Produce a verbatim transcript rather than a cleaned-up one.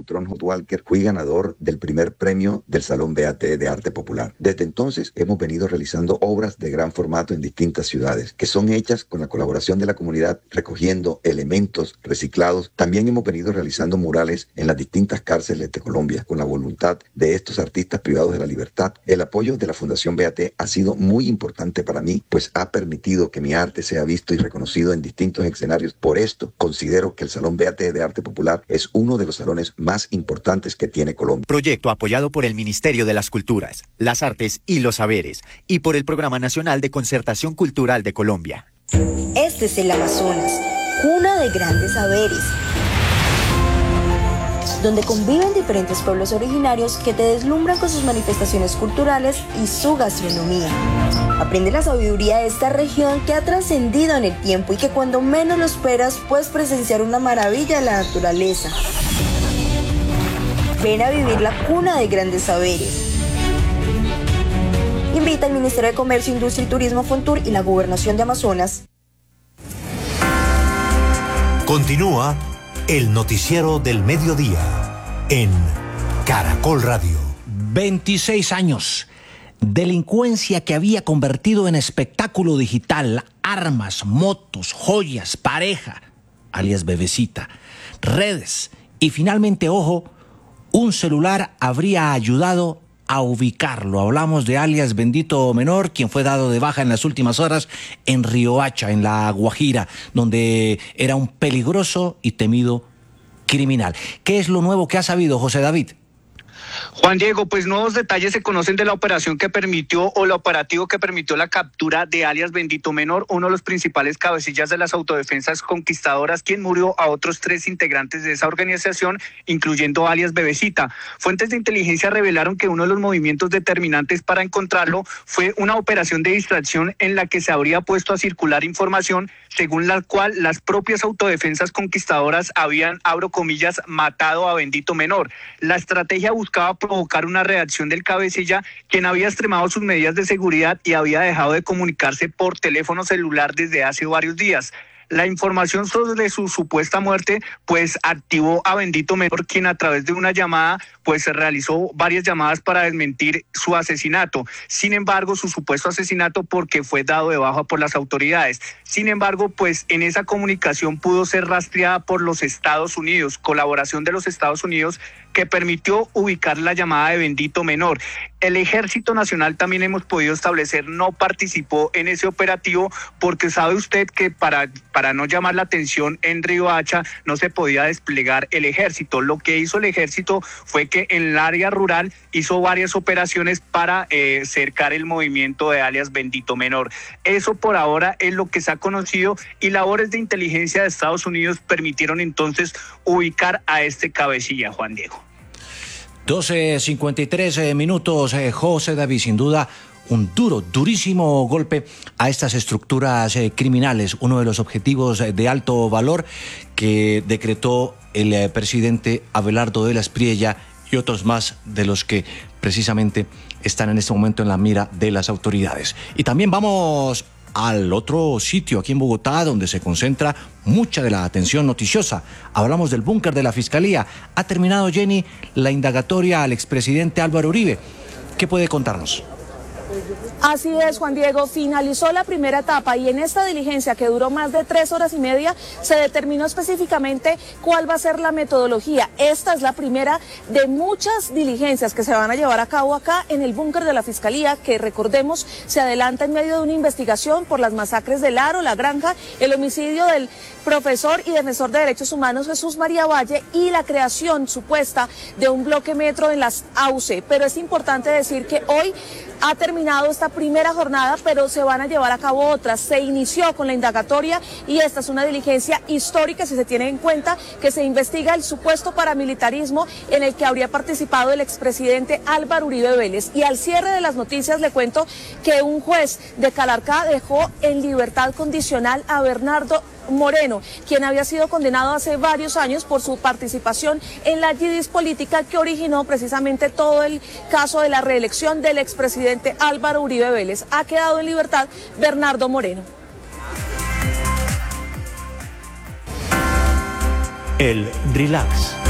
Tronjo Walker, fui ganador del primer premio del Salón B A T de Arte Popular. Desde entonces hemos venido realizando obras de gran formato en distintas ciudades, que son hechas con la colaboración de la comunidad, recogiendo elementos reciclados. También hemos venido realizando murales en las distintas cárceles de Colombia, con la voluntad de estos artistas privados de la libertad. El apoyo de la Fundación B A T ha sido muy importante para mí, pues ha permitido que mi arte sea visto y reconocido en distintos escenarios. Por esto, considero que el Salón B A T de Arte Popular es uno de los salones más importantes que tiene Colombia. Proyecto apoyado por el Ministerio de las Culturas, las Artes y los Saberes y por el Programa Nacional de Concertación Cultural de Colombia. Este es el Amazonas, cuna de grandes saberes, donde conviven diferentes pueblos originarios que te deslumbran con sus manifestaciones culturales y su gastronomía. Aprende la sabiduría de esta región que ha trascendido en el tiempo y que cuando menos lo esperas puedes presenciar una maravilla de la naturaleza. Ven a vivir la cuna de grandes saberes. Invita al Ministerio de Comercio, Industria y Turismo, Fontur y la Gobernación de Amazonas. Continúa el noticiero del mediodía en Caracol Radio. veintiséis años. Delincuencia que había convertido en espectáculo digital armas, motos, joyas, pareja, alias bebecita, redes y finalmente, ojo, un celular habría ayudado a ubicarlo. Hablamos de alias Bendito Menor, quien fue dado de baja en las últimas horas en Riohacha, en La Guajira, donde era un peligroso y temido criminal. ¿Qué es lo nuevo que ha sabido José David? Juan Diego, pues nuevos detalles se conocen de la operación que permitió o el operativo que permitió la captura de alias Bendito Menor, uno de los principales cabecillas de las autodefensas conquistadoras, quien murió a otros tres integrantes de esa organización, incluyendo alias Bebecita. Fuentes de inteligencia revelaron que uno de los movimientos determinantes para encontrarlo fue una operación de distracción en la que se habría puesto a circular información según la cual las propias autodefensas conquistadoras habían, abro comillas, matado a Bendito Menor. La estrategia buscaba provocar una reacción del cabecilla, quien había extremado sus medidas de seguridad y había dejado de comunicarse por teléfono celular desde hace varios días. La información sobre su supuesta muerte pues activó a Bendito Menor, quien a través de una llamada pues realizó varias llamadas para desmentir su asesinato. Sin embargo, su supuesto asesinato porque fue dado de baja por las autoridades. Sin embargo, pues en esa comunicación pudo ser rastreada por los Estados Unidos, colaboración de los Estados Unidos que permitió ubicar la llamada de Bendito Menor. El Ejército Nacional, también hemos podido establecer, no participó en ese operativo porque sabe usted que para, para no llamar la atención en Riohacha no se podía desplegar el ejército. Lo que hizo el ejército fue que en el área rural hizo varias operaciones para eh, cercar el movimiento de alias Bendito Menor. Eso por ahora es lo que se ha conocido y labores de inteligencia de Estados Unidos permitieron entonces ubicar a este cabecilla, Juan Diego. doce cincuenta y tres minutos, eh, José David, sin duda un duro, durísimo golpe a estas estructuras eh, criminales, uno de los objetivos eh, de alto valor que decretó el eh, presidente Abelardo de la Espriella y otros más de los que precisamente están en este momento en la mira de las autoridades. Y también vamos al otro sitio aquí en Bogotá donde se concentra mucha de la atención noticiosa. Hablamos del búnker de la Fiscalía. Ha terminado, Jenny, la indagatoria al expresidente Álvaro Uribe. ¿Qué puede contarnos? Así es, Juan Diego, finalizó la primera etapa y en esta diligencia que duró más de tres horas y media se determinó específicamente cuál va a ser la metodología. Esta es la primera de muchas diligencias que se van a llevar a cabo acá en el búnker de la Fiscalía, que recordemos se adelanta en medio de una investigación por las masacres del Aro, La Granja, el homicidio del profesor y defensor de derechos humanos Jesús María Valle y la creación supuesta de un bloque metro en las A U C. Pero es importante decir que hoy ha terminado esta primera jornada, pero se van a llevar a cabo otras. Se inició con la indagatoria y esta es una diligencia histórica si se tiene en cuenta que se investiga el supuesto paramilitarismo en el que habría participado el expresidente Álvaro Uribe Vélez. Y al cierre de las noticias le cuento que un juez de Calarcá dejó en libertad condicional a Bernardo Moreno, quien había sido condenado hace varios años por su participación en la yidis política que originó precisamente todo el caso de la reelección del expresidente Álvaro Uribe Vélez. Ha quedado en libertad Bernardo Moreno. El relax.